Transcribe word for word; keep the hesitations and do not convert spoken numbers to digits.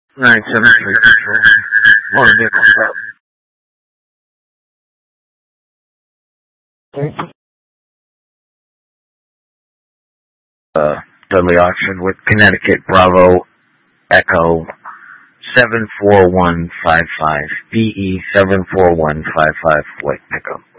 Nine seven three control. Motor vehicle stop. Uh, Dudley Oxford with Connecticut Bravo Echo seven four one five five B E seven four one five five White Pickup.